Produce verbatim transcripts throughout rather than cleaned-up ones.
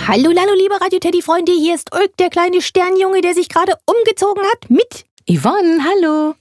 Hallo, hallo, liebe Radio-Teddy-Freunde, hier ist Ulk, der kleine Sternjunge, der sich gerade umgezogen hat mit Yvonne, hallo.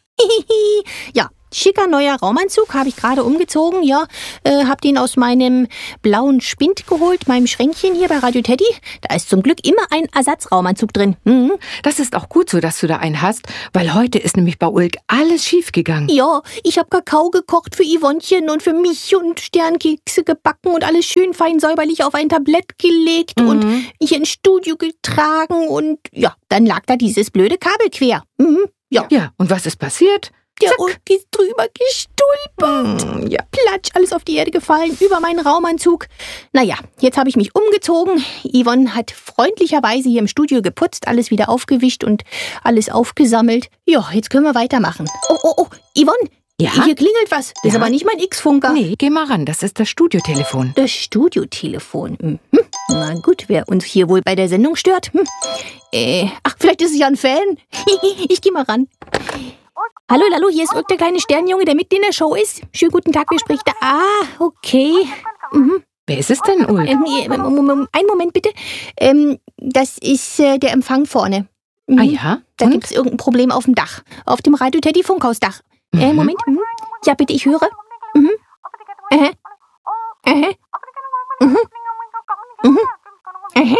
Ja, schicker neuer Raumanzug, habe ich gerade umgezogen, ja, äh, hab den aus meinem blauen Spind geholt, meinem Schränkchen hier bei Radio Teddy. Da ist zum Glück immer ein Ersatzraumanzug drin. Mhm. Das ist auch gut so, dass du da einen hast, weil heute ist nämlich bei Ulk alles schief gegangen. Ja, ich habe Kakao gekocht für Yvonnchen und für mich und Sternkekse gebacken und alles schön fein säuberlich auf ein Tablett gelegt Mhm. und hier ins Studio getragen und ja, dann lag da dieses blöde Kabel quer. Mhm. Ja. Ja, und was ist passiert? Der Ulk ist drüber gestulpert. Mm, ja. Platsch, alles auf die Erde gefallen, über meinen Raumanzug. Naja, jetzt habe ich mich umgezogen. Yvonne hat freundlicherweise hier im Studio geputzt, alles wieder aufgewischt und alles aufgesammelt. Ja, jetzt können wir weitermachen. Oh, oh, oh, Yvonne, Ja? hier klingelt was. Das ist Ja? aber nicht mein X-Funker. Nee, geh mal ran, das ist das Studiotelefon. Das Studiotelefon. Mhm. Na gut, wer uns hier wohl bei der Sendung stört? Hm. Äh, ach, vielleicht ist es ja ein Fan. Ich geh mal ran. Hallo, hallo, hier ist Ulk, der kleine Sternjunge, der mit in der Show ist. Schönen guten Tag, wer spricht da? Ah, okay. Mhm. Wer ist es denn, Ulk? Ähm, äh, Mom- Mom- einen Moment bitte. Ähm, das ist äh, der Empfang vorne. Mhm. Ah ja? Da Und? gibt es irgendein Problem auf dem Dach. Auf dem Radio Teddy Funkhausdach. Äh, Mhm. Moment. Mhm. Ja, bitte, ich höre. Mhm. Aha. Aha. Mhm. Mhm. Aha.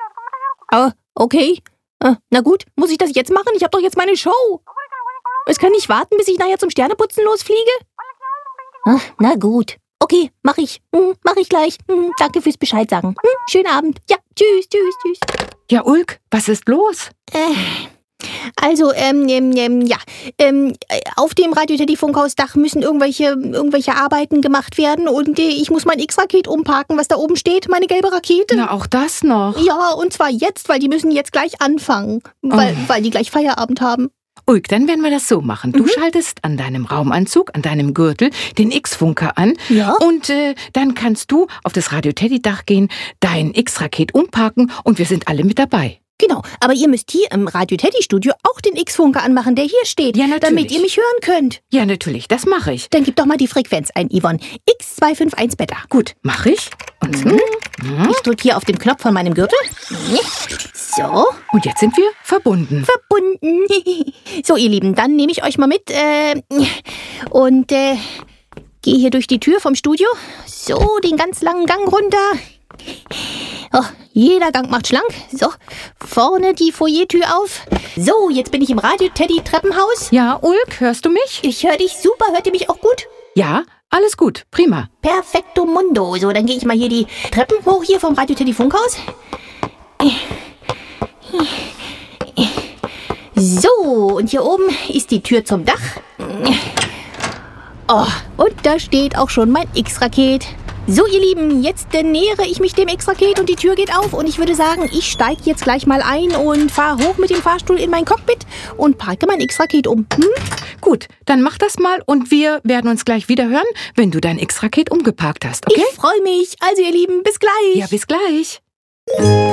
Oh, okay. Ah, na gut, muss ich das jetzt machen? Ich habe doch jetzt meine Show. Es kann nicht warten, bis ich nachher zum Sterneputzen losfliege? Ah, na gut. Okay, mach ich. Hm, mach ich gleich. Hm, danke fürs Bescheid sagen. Hm, schönen Abend. Ja, tschüss, tschüss, tschüss. Ja, Ulk, was ist los? Äh, also, ähm, ähm, ähm, ja, ähm, äh, auf dem Radio Teddy Funkhausdach müssen irgendwelche, irgendwelche Arbeiten gemacht werden und äh, ich muss mein X-Raket umparken, was da oben steht, meine gelbe Rakete. Na, auch das noch. Ja, und zwar jetzt, weil die müssen jetzt gleich anfangen, weil, Oh. weil die gleich Feierabend haben. Ulk, dann werden wir das so machen. Du Mhm. schaltest an deinem Raumanzug, an deinem Gürtel den X-Funker an. Ja? Und äh, dann kannst du auf das Radio-Teddy-Dach gehen, dein X-Raket umparken und wir sind alle mit dabei. Genau, aber ihr müsst hier im Radio Teddy Studio auch den X-Funker anmachen, der hier steht, Ja, natürlich. damit ihr mich hören könnt. Ja, natürlich, das mache ich. Dann gib doch mal die Frequenz ein, Yvonne. X zwei fünf eins Beta. Gut, mache ich. Und, Mhm. Mhm. Ich drücke hier auf den Knopf von meinem Gürtel. So, und jetzt sind wir verbunden. verbunden. So, ihr Lieben, dann nehme ich euch mal mit äh, und äh, gehe hier durch die Tür vom Studio. So, den ganz langen Gang runter. Oh, jeder Gang macht schlank. So, vorne die Foyertür auf. So, jetzt bin ich im Radio Teddy Treppenhaus. Ja, Ulk, hörst du mich? Ich höre dich super. Hört ihr mich auch gut? Ja, alles gut, prima. Perfekto mundo. So, dann gehe ich mal hier die Treppen hoch hier vom Radio Teddy Funkhaus. So, und hier oben ist die Tür zum Dach. Oh, und da steht auch schon mein X-Raket. So, ihr Lieben, jetzt äh, nähere ich mich dem X-Raket und die Tür geht auf. Und ich würde sagen, ich steige jetzt gleich mal ein und fahre hoch mit dem Fahrstuhl in mein Cockpit und parke mein X-Raket um. Hm? Gut, dann mach das mal und wir werden uns gleich wieder hören, wenn du dein X-Raket umgeparkt hast, okay? Ich freue mich. Also, ihr Lieben, bis gleich. Ja, bis gleich.